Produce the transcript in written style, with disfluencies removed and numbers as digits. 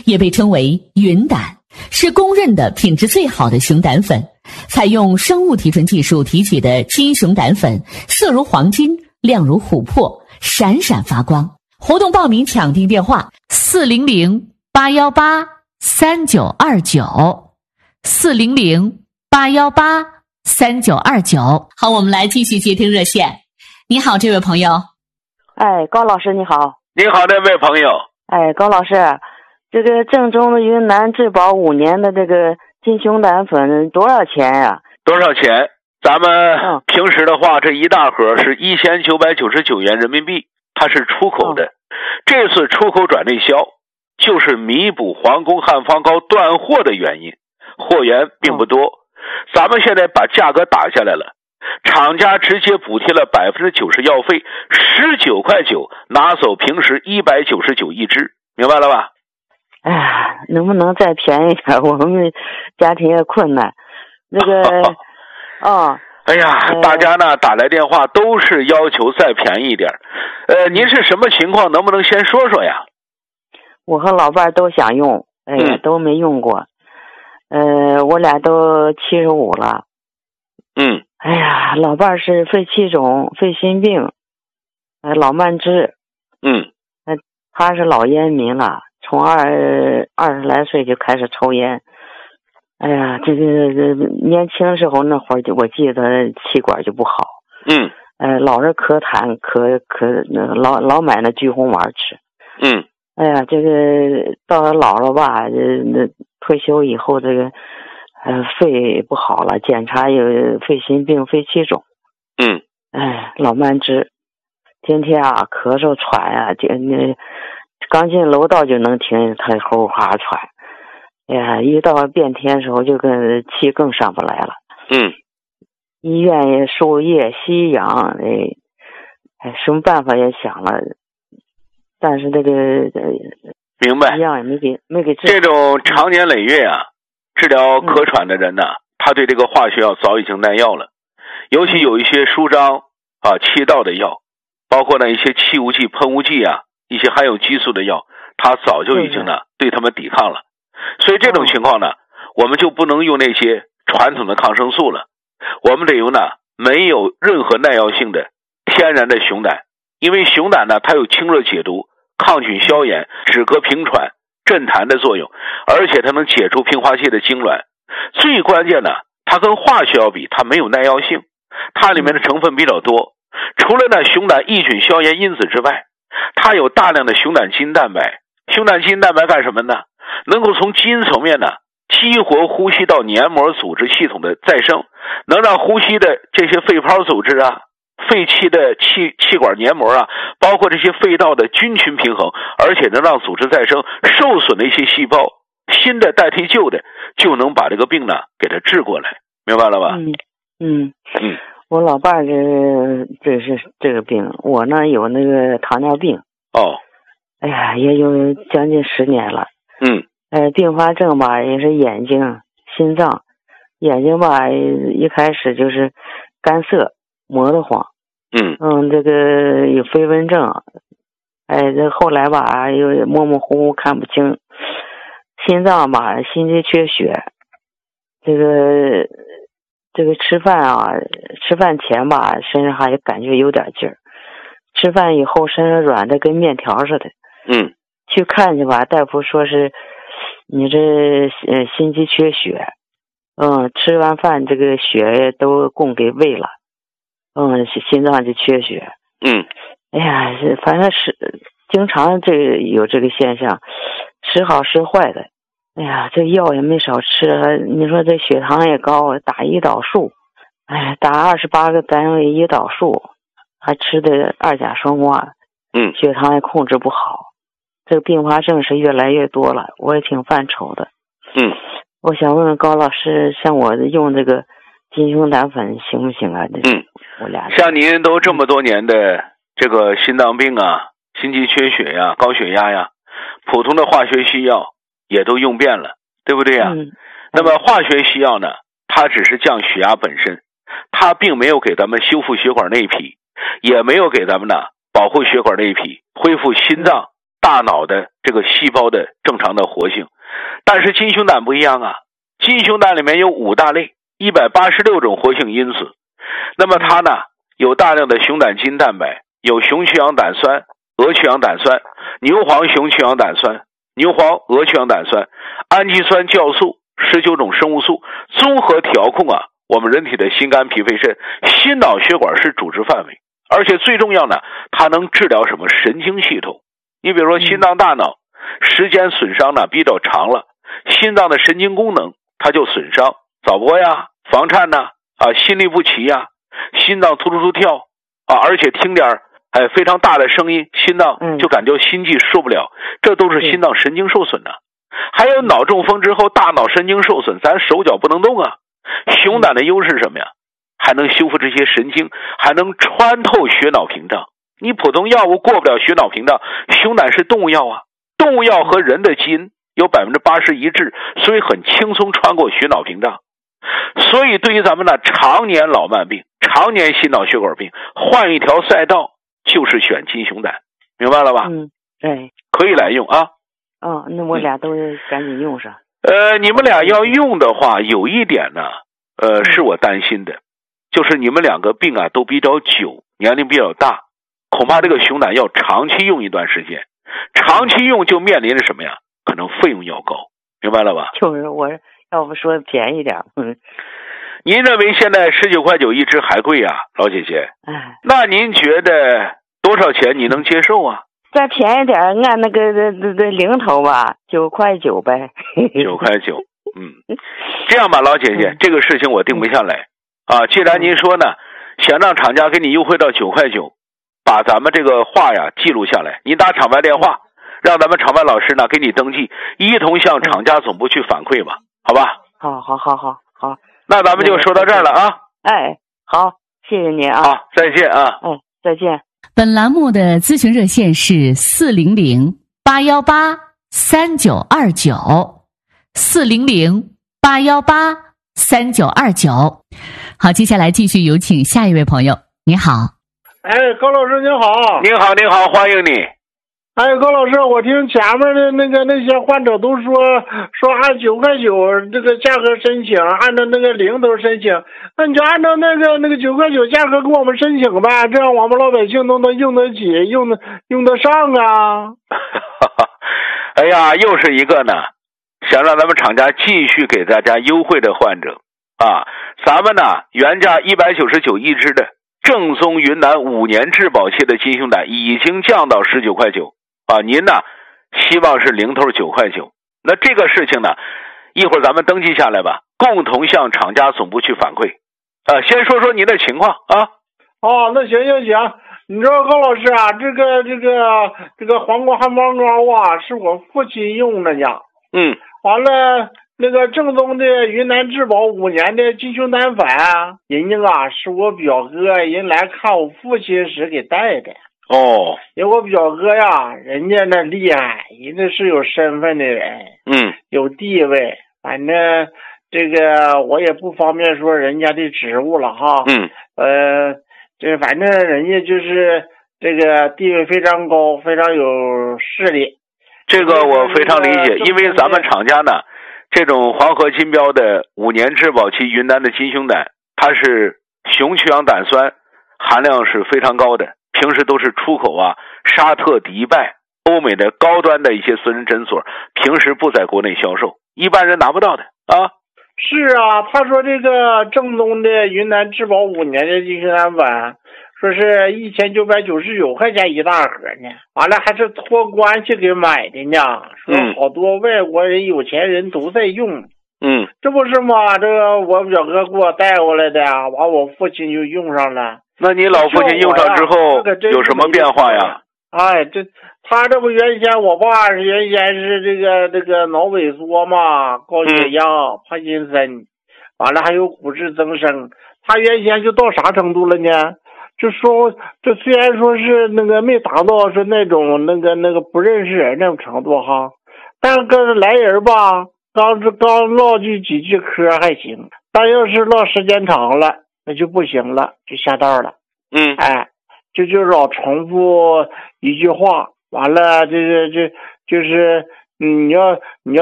也被称为云胆，是公认的品质最好的熊胆粉。采用生物提纯技术提取的金熊胆粉，色如黄金，亮如琥珀，闪闪发光。活动报名抢订电话400-818-3929，400-818-3929。好，我们来继续接听热线。你好，这位朋友。 哎，高老师你好。 你好，这位朋友。 哎，高老师，这个正宗的云南质保5年的这个金熊胆粉多少钱呀？ 多少钱？咱们平时的话，这一大盒是1999元人民币，它是出口的。这次出口转内销，就是弥补皇宫汉方膏断货的原因，货源并不多。咱们现在把价格打下来了，厂家直接补贴了90%药费，19.9块，拿走平时199一支，明白了吧？ 哎呀，能不能再便宜点？我们家庭也困难。那个， 哎呀，大家呢打来电话都是要求再便宜一点。您是什么情况？能不能先说说呀？ 我和老伴都想用，都没用过。我俩都75了。哎呀，老伴是肺气肿、肺心病，老慢支。他是老烟民了，从20来岁就开始抽烟。哎呀，这个年轻时候那会儿我记得气管就不好。老是咳痰，老买那菊红丸吃。哎呀，这个到了老了吧，那退休以后这个肺不好了，检查有肺心病、肺气肿。老慢支，天天咳嗽喘呀，刚进楼道就能听他呼哈喘。哎呀，一到变天的时候就跟气更上不来了。医院也输液吸氧，什么办法也想了，但是这个明白， 一样也没给治。 这种长年累月治疗咳喘的人呢，他对这个化学药早已经耐药了，尤其有一些舒张气道的药，包括呢一些气雾剂、喷雾剂一些含有激素的药，他早就已经对他们抵抗了。所以这种情况呢，我们就不能用那些传统的抗生素了，我们得用没有任何耐药性的天然的熊胆。因为熊胆呢，它有清热解毒、抗菌消炎、止咳平喘、镇痰的作用，而且它能解除平滑气的痉挛。最关键的，它跟化学药比，它没有耐药性，它里面的成分比较多。除了熊胆抑菌消炎因子之外，它有大量的熊胆基因蛋白。熊胆基因蛋白干什么呢？能够从基因层面激活呼吸道黏膜组织系统的再生，能让呼吸的这些肺泡组织肺气的气管黏膜包括这些肺道的菌群平衡，而且能让组织再生，受损的一些细胞新的代替旧的，就能把这个病给它治过来，明白了吧？ 我老伴儿这是这个病，我呢有那个糖尿病。哎呀，也有将近10年了。并发症也是眼睛、心脏。眼睛一开始就是干涩、磨得慌。这个有飞蚊症。这后来又模模糊糊看不清。心脏心肌缺血。这个吃饭前身上还感觉有点劲儿，吃饭以后身上软的跟面条似的。去看去大夫说是你这心肌缺血。吃完饭这个血都供给胃了。心脏就缺血。哎呀，反正是经常有这个现象，时好时坏的。哎呀，这药也没少吃，你说这血糖也高，打胰岛素。打28个单位胰岛素，还吃的2甲双胍。血糖也控制不好。这个并发症是越来越多了，我也挺犯愁的。我想问问高老师，像我用这个金熊胆粉行不行啊？我俩像您都这么多年的这个心脏病心肌缺血高血压普通的化学西药也都用遍了，对不对那么化学西药呢，它只是降血压本身，它并没有给咱们修复血管内皮，也没有给咱们保护血管内皮，恢复心脏大脑的这个细胞的正常的活性。但是金熊胆不一样啊，金熊胆里面有5大类，186种活性因子。那么它呢有大量的熊胆基因蛋白，有雄去氧胆酸、鹅去氧胆酸、牛黄雄去氧胆酸、牛黄鹅去氧胆酸、氨基酸酵素、19种生物素，综合调控啊我们人体的心肝脾肺肾，心脑血管是主治范围。而且最重要呢，它能治疗什么神经系统。你比如说心脏大脑时间损伤呢比较长了，心脏的神经功能它就损伤，早搏呀、房颤呐、心律不齐呀、心脏突突突跳而且听点非常大的声音，心脏就感觉心悸受不了，这都是心脏神经受损的。还有脑中风之后大脑神经受损，咱手脚不能动啊。熊胆的优势是什么呀？还能修复这些神经，还能穿透血脑屏障。你普通药物过不了血脑屏障，熊胆是动物药啊，动物药和人的基因有80%一致，所以很轻松穿过血脑屏障。所以对于咱们的常年老慢病、常年心脑血管病，换一条赛道就是选金熊胆，明白了吧？ 对， 可以来用啊。 那我俩都赶紧用上。 你们俩要用的话，有一点呢，是我担心的，就是你们两个病啊都比较久，年龄比较大，恐怕这个熊胆要长期用一段时间，长期用就面临着什么呀？可能费用要高，明白了吧？ 就是我要不说便宜点。 您认为现在19块9一支还贵啊，老姐姐？那您觉得多少钱你能接受啊？ 再便宜点，按那个零头吧，9块9呗。 9块9，这样吧，老姐姐，这个事情我定不下来既然您说呢，想让厂家给你优惠到9块9，把咱们这个话呀记录下来，您打厂外电话，让咱们厂外老师呢给你登记，一同向厂家总部去反馈吧，好吧？好。那咱们就说到这儿了啊。 好，谢谢您啊。 好，再见啊。 再见。 本栏目的咨询热线是400-818-3929，400-818-3929。好，接下来继续有请下一位朋友。你好。 高老师您好。 您好，欢迎你。 高老师，我听前面的那些患者都说按9块9这个价格申请，按照那个零头申请，那你就按照那个9块9价格给我们申请呗，这样我们老百姓都能用得起，用得上啊。 哎呀，又是一个呢，想让咱们厂家继续给大家优惠的患者咱们呢原价199一支的正宗云南5年质保期的金熊胆已经降到19块9您呢希望是零头9块9。那这个事情呢一会儿咱们登记下来吧，共同向厂家总部去反馈先说说您的情况啊。 那行，你知道高老师啊，这个黄瓜汉方膏是我父亲用的呢。完了那个正宗的云南质保5年的金熊胆粉，人家是我表哥人来看我父亲时给带的。因为我表哥呀，人家那厉害，人家是有身份的人，有地位，反正这个我也不方便说人家的职务了哈。这反正人家就是这个地位非常高，非常有势力。 这个我非常理解，因为咱们厂家呢这种黄河金标的5年质保期云南的金熊胆，它是雄去氧胆酸含量是非常高的，平时都是出口沙特、迪拜、欧美的高端的一些私人诊所，平时不在国内销售，一般人拿不到的是啊，他说这个正宗的云南质保5年的金熊胆粉，说是1999块钱一大盒呢，完了还是托关系给买的呢，说好多外国人有钱人都在用。这不是吗？这个我表哥给我带过来的，完我父亲就用上了。 那你老父亲用上之后有什么变化呀？ 他这不原先我爸原先是这个脑萎缩嘛，高血压、帕金森，完了还有骨质增生。他原先就到啥程度了呢？就说这虽然说是那个没达到是那种那个不认识人那种程度哈，但跟来人吧，刚唠几句嗑还行，但要是唠时间长了那就不行了，就下道了。就老重复一句话， 完了就是你要